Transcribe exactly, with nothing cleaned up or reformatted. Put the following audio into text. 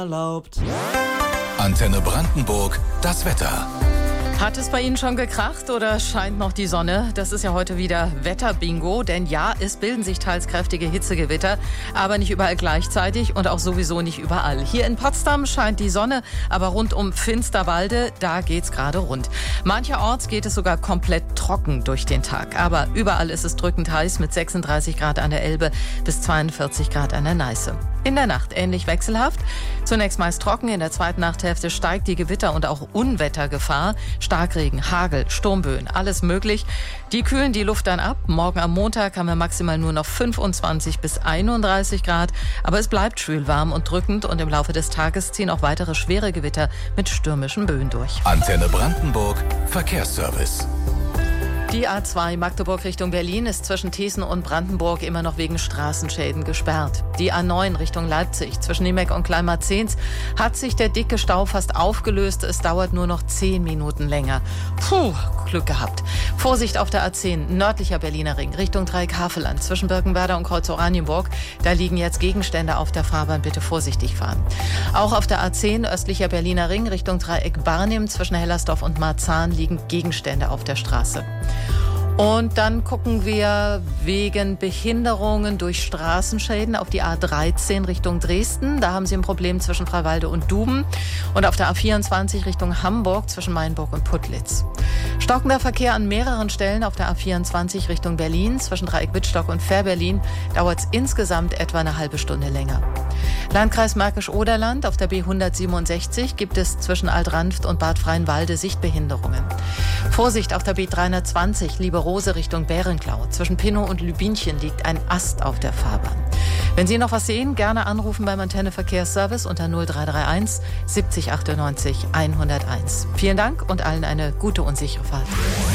erlaubt. Antenne Brandenburg, das Wetter. Hat es bei Ihnen schon gekracht oder scheint noch die Sonne? Das ist ja heute wieder Wetterbingo, denn ja, es bilden sich teils kräftige Hitzegewitter, aber nicht überall gleichzeitig und auch sowieso nicht überall. Hier in Potsdam scheint die Sonne, aber rund um Finsterwalde, da geht's gerade rund. Mancherorts geht es sogar komplett trocken durch den Tag, aber überall ist es drückend heiß mit sechsunddreißig Grad an der Elbe bis zweiundvierzig Grad an der Neiße. In der Nacht ähnlich wechselhaft. Zunächst meist trocken, in der zweiten Nachthälfte steigt die Gewitter- und auch Unwettergefahr. Starkregen, Hagel, Sturmböen, alles möglich. Die kühlen die Luft dann ab. Morgen am Montag haben wir maximal nur noch fünfundzwanzig bis einunddreißig Grad. Aber es bleibt schwül, warm und drückend und im Laufe des Tages ziehen auch weitere schwere Gewitter mit stürmischen Böen durch. Antenne Brandenburg, Verkehrsservice. Die A zwei Magdeburg Richtung Berlin ist zwischen Thesen und Brandenburg immer noch wegen Straßenschäden gesperrt. Die A neun Richtung Leipzig zwischen Niemek und Kleinmarzehns hat sich der dicke Stau fast aufgelöst. Es dauert nur noch zehn Minuten länger. Puh, Glück gehabt. Vorsicht auf der A zehn, nördlicher Berliner Ring, Richtung Dreieck Havelland, zwischen Birkenwerder und Kreuz Oranienburg. Da liegen jetzt Gegenstände auf der Fahrbahn, bitte vorsichtig fahren. Auch auf der A zehn, östlicher Berliner Ring, Richtung Dreieck Barnim, zwischen Hellersdorf und Marzahn liegen Gegenstände auf der Straße. Und dann gucken wir wegen Behinderungen durch Straßenschäden auf die A dreizehn Richtung Dresden. Da haben Sie ein Problem zwischen Freiwalde und Duben. Und auf der A vierundzwanzig Richtung Hamburg zwischen Mainburg und Putlitz. Stockender Verkehr an mehreren Stellen auf der A vierundzwanzig Richtung Berlin. Zwischen Dreieck Wittstock und Fährberlin dauert es insgesamt etwa eine halbe Stunde länger. Landkreis Märkisch-Oderland auf der B hundertsiebenundsechzig gibt es zwischen Alt-Ranft und Bad Freienwalde Sichtbehinderungen. Vorsicht auf der B dreihundertzwanzig Lieberose Richtung Bärenklau. Zwischen Pinnow und Lübinchen liegt ein Ast auf der Fahrbahn. Wenn Sie noch was sehen, gerne anrufen beim Antenne Verkehrsservice unter null drei drei eins siebzig achtundneunzig hunderteins. Vielen Dank und allen eine gute und sichere Fahrt.